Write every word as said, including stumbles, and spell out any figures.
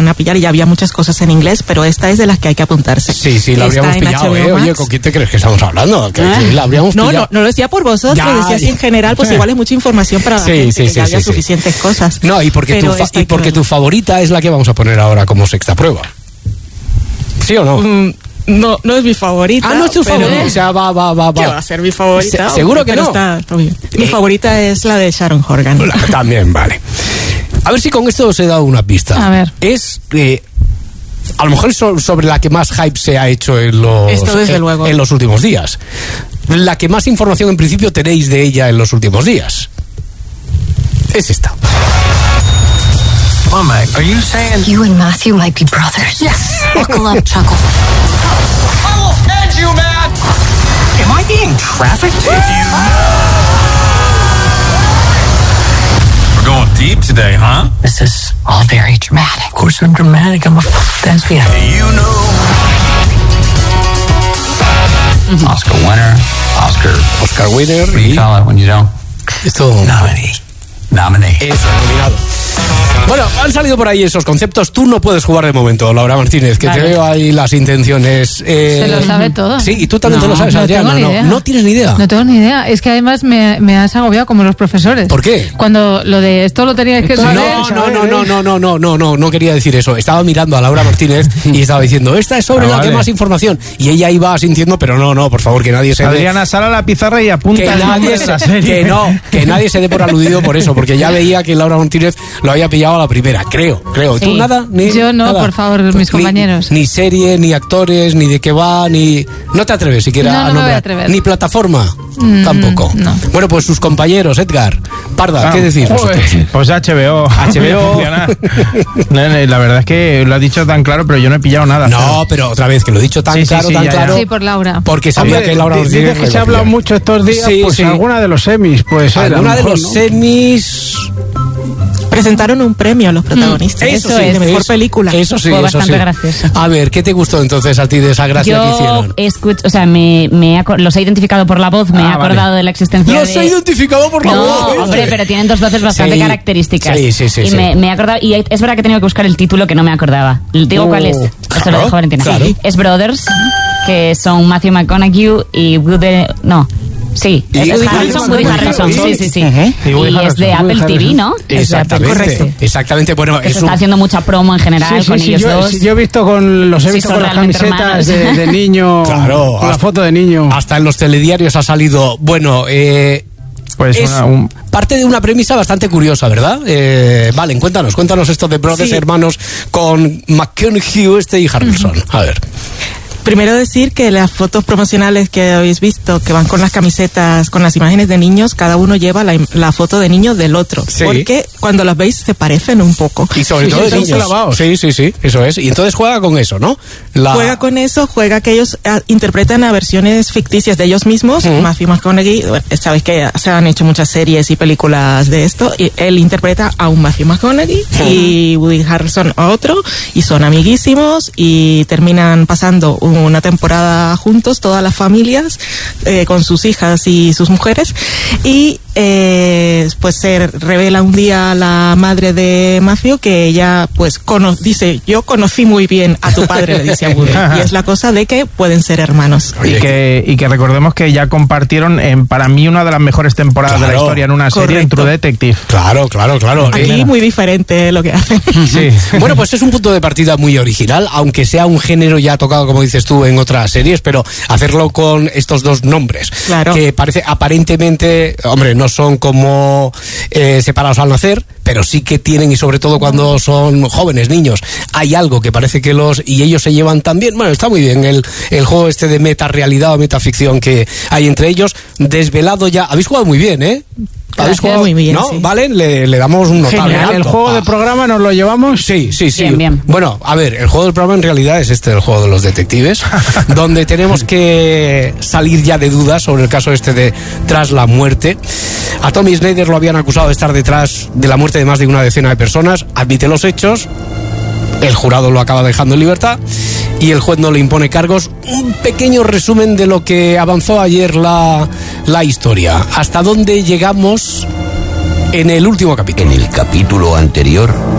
van a pillar y ya había muchas cosas en inglés, pero esta es de las que hay que apuntarse. Sí, sí, la habríamos pillado, ¿eh? Oye, ¿con quién te crees que estamos hablando? Que ah. sí, la habríamos no, pillado. No, no lo decía por vosotros, ya, lo decía así en general, pues igual es mucha información para la sí, gente, sí, que sí, ya sí, había sí. suficientes cosas. No, y porque, tu, fa- y porque tu favorita es la que vamos a poner ahora como sexta prueba. ¿Sí o no? Mm, no, no es mi favorita. Ah, no es tu pero... favorita. O sea, va, va, va, va. ¿Qué va a ser mi favorita? Se- ¿Seguro que pero no? Está, está bien. Mi eh. favorita es la de Sharon Horgan. También, vale. A ver si con esto os he dado una pista. A ver. Es... Eh, a lo mejor es sobre la que más hype se ha hecho en los, Esto desde en, luego. en los últimos días. La que más información en principio tenéis de ella en los últimos días. Es esta. Oh, Meg, are you saying you and Matthew might be brothers? Yes. Buckle up, Chuckle. I will end you, man. Am I being trafficked? If you We're going deep today, huh? This is all very dramatic. Of course I'm dramatic. I'm a thespian. You know. Mm-hmm. Oscar winner. Oscar. Oscar winner. What do you y... call it when you don't? Esto... Nominee. Nominee. Eso, nominado. Bueno, han salido por ahí esos conceptos. Tú no puedes jugar de momento, Laura Martínez, que vale. Te veo ahí las intenciones. Eh... Se lo sabe todo. Sí, y tú también no, te lo sabes, no Adriana. Tengo ni no, idea. no tienes ni idea. No tengo ni idea. Es que además me, me has agobiado como los profesores. ¿Por qué? Cuando lo de esto lo teníais que saber. No, no, no, no, no, no, no, no, no, no quería decir eso. Estaba mirando a Laura Martínez y estaba diciendo, esta es sobre ah, la vale. que más información. Y ella iba asintiendo, pero no, no, por favor, que nadie se dé. Adriana, sal a la pizarra y apunta que el nadie nombre de la serie. Que no, que nadie se dé por aludido por eso, porque ya veía que Laura Martínez lo había pillado a la primera, creo, creo. Sí. ¿Tú nada? Ni, Yo no, nada. por favor, mis compañeros. Ni, ni serie, ni actores, ni de qué va, ni... No te atreves siquiera no, no a nombrar. Me voy a atrever. Ni plataforma, mm, tampoco. No. Bueno, pues sus compañeros, Edgar, Parda, ah, ¿qué decís vosotros? Pues H B O. H B O. La verdad es que lo has dicho tan claro, pero yo no he pillado nada. No, ¿sabes? pero otra vez, que lo he dicho tan sí, claro, sí, sí, tan ya, claro. Ya. Sí, por Laura. Porque sabía Hombre, que Laura Martínez. Dices que se ha hablado mucho estos días, sí, pues sí. alguna de los semis, pues alguna de mejor, los ¿no? semis... Presentaron un premio a los protagonistas. Mm, eso, eso sí, es. de mejor eso, película. Eso sí, Fue eso bastante sí. gracioso. A ver, ¿qué te gustó entonces a ti de esa gracia Yo que hicieron? Escucho, o sea, me, me he, los he identificado por la voz, me ah, he acordado vale. de la existencia Los de... he identificado por la no, voz. ¿eh? hombre, pero tienen dos voces bastante sí, características. Sí, sí, sí. Y sí. Me, me he acordado, y es verdad que he tenido que buscar el título que no me acordaba. Digo uh, cuál es. Esto claro, lo dejo Valentina. claro. Es Brothers, que son Matthew McConaughey y Woody... No. Sí, y es Harrelson, Woody Harrelson, sí, sí, sí. Uh-huh. Y, y es de Apple T V, ¿no? Exactamente, correcto. exactamente. Bueno, que es se un... está haciendo mucha promo en general sí, con sí, ellos sí, yo, dos. Sí, yo he visto con los he sí, visto con las camisetas de, de niño, claro, con la foto de niño. Hasta en los telediarios ha salido. Bueno, eh, pues es una, un... parte de una premisa bastante curiosa, ¿verdad? Eh, vale, cuéntanos, cuéntanos esto de Brothers, sí. hermanos, con McConaughey este y Harrelson. A ver. Primero decir que las fotos promocionales que habéis visto, que van con las camisetas, con las imágenes de niños, cada uno lleva la, la foto de niño del otro. Sí. Porque cuando las veis se parecen un poco. Y sobre sí, todo sí, de niños. Lavados. Sí, sí, sí, eso es. Y entonces juega con eso, ¿no? La... Juega con eso, juega que ellos a, interpretan a versiones ficticias de ellos mismos. Uh-huh. Matthew McConaughey, bueno, sabéis que se han hecho muchas series y películas de esto, y él interpreta a un Matthew McConaughey uh-huh. y Woody Harrelson a otro, y son amiguísimos y terminan pasando una temporada juntos, todas las familias, eh, con sus hijas y sus mujeres, y eh, pues se revela un día la madre de Matthew que ella pues cono- dice, yo conocí muy bien a tu padre, le dice a Woody, y es la cosa de que pueden ser hermanos. Y que, y que recordemos que ya compartieron en, para mí, una de las mejores temporadas claro, de la historia en una serie, en True Detective. Claro, claro, claro. Aquí eh, muy diferente lo que hacen. Sí. Bueno, pues es un punto de partida muy original, aunque sea un género ya tocado, como dices tú, en otras series, pero hacerlo con estos dos nombres, claro. que parece aparentemente, hombre, no son como eh, separados al nacer, pero sí que tienen, y sobre todo cuando son jóvenes, niños, hay algo que parece que los, y ellos se llevan tan bien. Bueno, está muy bien el, el juego este de metarealidad o metaficción que hay entre ellos, desvelado ya. Habéis jugado muy bien, ¿eh? ¿Habéis jugado muy bien? ¿No? Sí. ¿Vale? Le, le damos un notable Genial. alto. ¿El juego ah. de programa nos lo llevamos? Sí, sí, sí. Bien, bien. Bueno, a ver, el juego del programa en realidad es este, el juego de los detectives, donde tenemos que salir ya de dudas sobre el caso este de Tras la muerte. A Tommy Snyder lo habían acusado de estar detrás de la muerte de más de una decena de personas, admite los hechos, el jurado lo acaba dejando en libertad y el juez no le impone cargos. Un pequeño resumen de lo que avanzó ayer la, la historia. ¿Hasta dónde llegamos en el último capítulo? En el capítulo anterior,